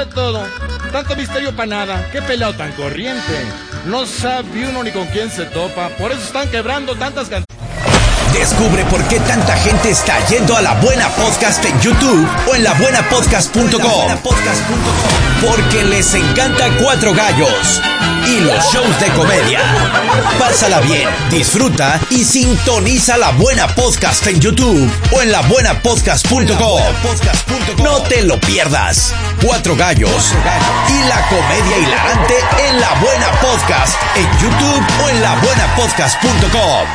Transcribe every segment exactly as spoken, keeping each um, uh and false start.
fue todo. Tanto misterio para nada. Qué pelado tan corriente. No sabe uno ni con quién se topa. Por eso están quebrando tantas canciones. Descubre por qué tanta gente está yendo a La Buena Podcast en YouTube o en la buena podcast punto com. Porque les encanta Cuatro Gallos y los shows de comedia. Pásala bien, disfruta y sintoniza La Buena Podcast en YouTube o en la buena podcast punto com. No te lo pierdas. Cuatro Gallos y la comedia hilarante en La Buena Podcast en YouTube o en la buena podcast punto com.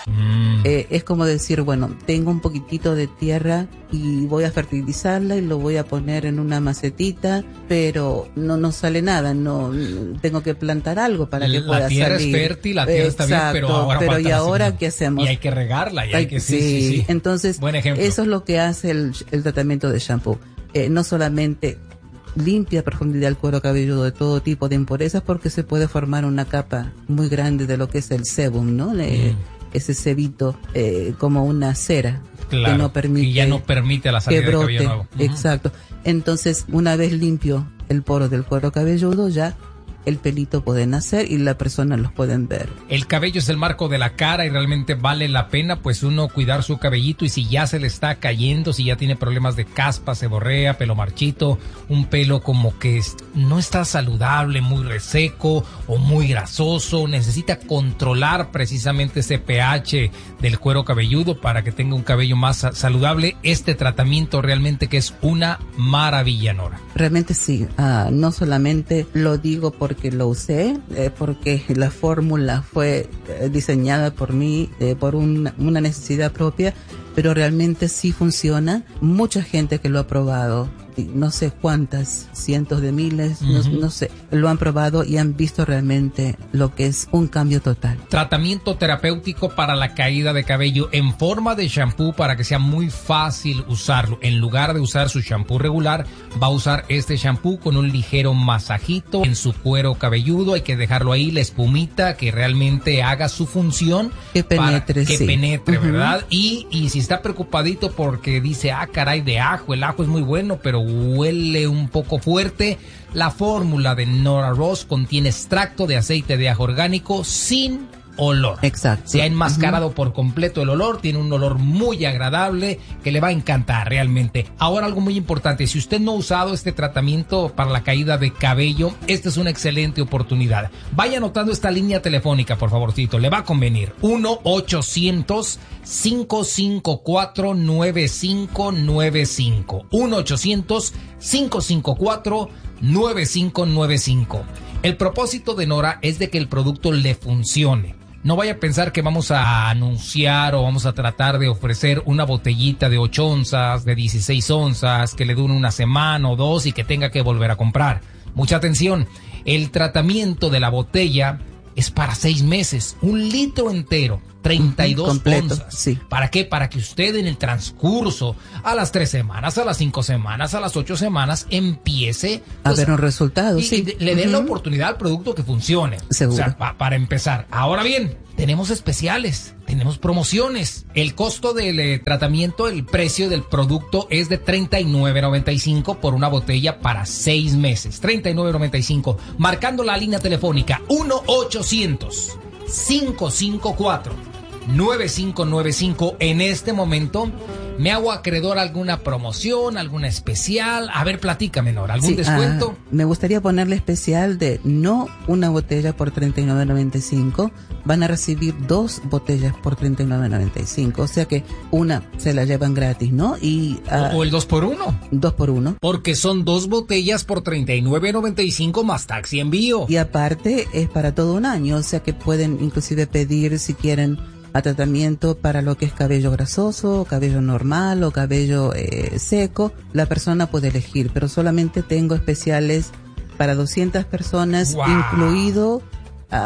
Eh, es como decir, bueno, tengo un poquitito de tierra y voy a fertilizarla y lo voy a poner en una macetita, pero no no sale nada, no tengo que plantar algo para que la pueda salir. La tierra es fértil, la tierra Exacto, está bien, pero ahora pero falta ¿y ahora semilla. qué hacemos? Y hay que regarla, y hay, hay que sí, sí, sí, sí. Entonces, buen ejemplo. Eso es lo que hace el, el tratamiento de shampoo. Eh, no solamente limpia a profundidad el cuero cabelludo de todo tipo de impurezas, porque se puede formar una capa muy grande de lo que es el sebum, ¿no? Le, mm. Ese cebito eh, como una cera, claro, que no permite y ya no permite la salida que brote, de cabello nuevo. Exacto. Entonces, una vez limpio el poro del cuero cabelludo, ya el pelito puede nacer y la persona los pueden ver. El cabello es el marco de la cara y realmente vale la pena pues uno cuidar su cabellito, y si ya se le está cayendo, si ya tiene problemas de caspa, seborrea, pelo marchito, un pelo como que no está saludable, muy reseco o muy grasoso, necesita controlar precisamente ese pH del cuero cabelludo para que tenga un cabello más saludable. Este tratamiento realmente que es una maravilla, Nora. Realmente sí, uh, no solamente lo digo porque que lo usé, eh, porque la fórmula fue eh, diseñada por mí, eh, por un, una necesidad propia, pero realmente sí funciona. Mucha gente que lo ha probado, no sé cuántas, cientos de miles, uh-huh. no, no sé, lo han probado y han visto realmente lo que es un cambio total. Tratamiento terapéutico para la caída de cabello en forma de shampoo para que sea muy fácil usarlo. En lugar de usar su shampoo regular, va a usar este shampoo con un ligero masajito en su cuero cabelludo. Hay que dejarlo ahí, la espumita, que realmente haga su función. Que penetre, que sí. penetre, uh-huh. ¿verdad? Y, y si está preocupadito porque dice, ah, caray, de ajo, el ajo es muy bueno, pero huele un poco fuerte, la fórmula de Nora Ross contiene extracto de aceite de ajo orgánico sin olor. Exacto. Se ha enmascarado uh-huh. por completo el olor, tiene un olor muy agradable que le va a encantar realmente. Ahora, algo muy importante, si usted no ha usado este tratamiento para la caída de cabello, esta es una excelente oportunidad. Vaya anotando esta línea telefónica, por favorcito, le va a convenir. uno ochocientos, cinco cinco cuatro, nueve cinco nueve cinco. uno ochocientos, cinco cinco cuatro, nueve cinco nueve cinco. El propósito de Nora es de que el producto le funcione. No vaya a pensar que vamos a anunciar o vamos a tratar de ofrecer una botellita de ocho onzas, de dieciséis onzas, que le dure una semana o dos y que tenga que volver a comprar. Mucha atención, el tratamiento de la botella es para seis meses, un litro entero, treinta y dos completo, onzas. Sí. ¿Para qué? Para que usted en el transcurso, a las tres semanas, a las cinco semanas, a las ocho semanas, empiece a pues, ver un resultado, y, sí. y le den uh-huh. la oportunidad al producto que funcione. Seguro. O sea, pa, para empezar. Ahora bien, tenemos especiales, tenemos promociones. El costo del eh, tratamiento, el precio del producto es de treinta y nueve noventa y cinco por una botella para seis meses. treinta y nueve noventa y cinco. Marcando la línea telefónica uno ochocientos, cinco cinco cuatro, nueve cinco nueve cinco. En este momento me hago acreedor a alguna promoción, alguna especial. A ver, platícame, Nora, ¿algún sí, descuento? Uh, me gustaría ponerle especial de no una botella por treinta y nueve noventa y cinco. Van a recibir dos botellas por treinta y nueve noventa y cinco. O sea que una se la llevan gratis, ¿no? Y uh, o, o el dos por uno. Dos por uno. Porque son dos botellas por treinta y nueve noventa y cinco más taxi envío. Y aparte es para todo un año. O sea que pueden inclusive pedir si quieren a tratamiento para lo que es cabello grasoso, cabello normal o cabello eh, seco. La persona puede elegir, pero solamente tengo especiales para doscientas personas, wow. incluido uh,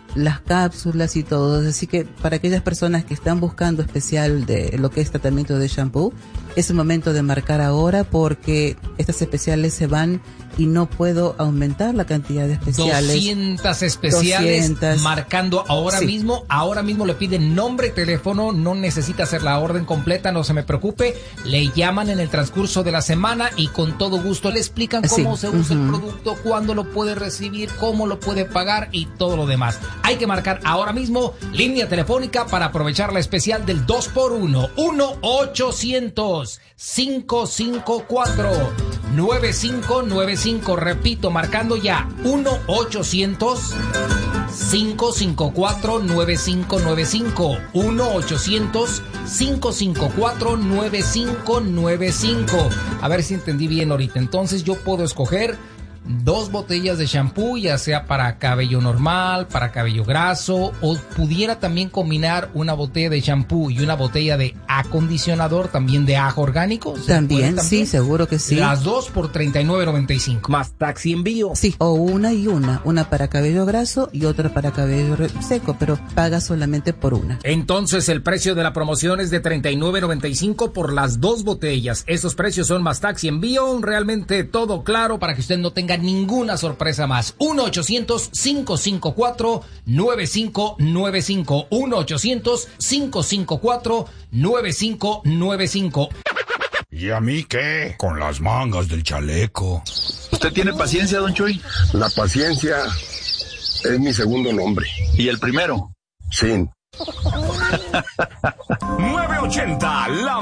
las cápsulas y todo. Así que para aquellas personas que están buscando especial de lo que es tratamiento de shampoo, es el momento de marcar ahora, porque estas especiales se van y no puedo aumentar la cantidad de especiales. doscientas especiales, doscientas. Marcando ahora sí. mismo, ahora mismo le piden nombre y teléfono, no necesita hacer la orden completa, no se me preocupe, le llaman en el transcurso de la semana y con todo gusto le explican cómo sí. se usa uh-huh. el producto, cuándo lo puede recibir, cómo lo puede pagar y todo lo demás. Hay que marcar ahora mismo línea telefónica para aprovechar la especial del dos por uno, uno ochocientos, cinco cinco cuatro, nueve cinco nueve cinco. Repito, marcando ya uno ochocientos, cinco cinco cuatro, nueve cinco nueve cinco, uno ochocientos, cinco cinco cuatro, nueve cinco nueve cinco. A ver si entendí bien ahorita. Entonces yo puedo escoger dos botellas de shampoo, ya sea para cabello normal, para cabello graso, o pudiera también combinar una botella de shampoo y una botella de acondicionador también de ajo orgánico. También, también, sí, seguro que sí. Las dos por treinta y nueve noventa y cinco. Más taxi envío. Sí, o una y una, una para cabello graso y otra para cabello seco, pero paga solamente por una. Entonces el precio de la promoción es de treinta y nueve noventa y cinco por las dos botellas. Esos precios son más taxi envío, realmente todo claro para que usted no tenga ninguna sorpresa más. uno ochocientos, cinco cinco cuatro, nueve cinco nueve cinco, uno ochocientos, cinco cinco cuatro, nueve cinco nueve cinco. ¿Y a mí qué? Con las mangas del chaleco. ¿Usted tiene paciencia, don Chuy? La paciencia es mi segundo nombre. ¿Y el primero? Sí. nueve ochenta, la